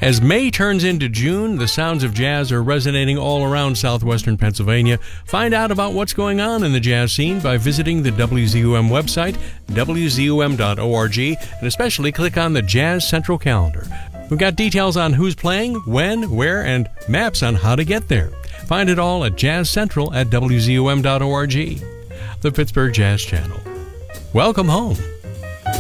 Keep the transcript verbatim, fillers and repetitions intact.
As May turns into June, the sounds of jazz are resonating all around southwestern Pennsylvania. Find out about what's going on in the jazz scene by visiting the W Z U M website, W Z U M dot org, and especially click on the Jazz Central calendar. We've got details on who's playing, when, where, and maps on how to get there. Find it all at Jazz Central at W Z U M dot org. The Pittsburgh Jazz Channel. Welcome home.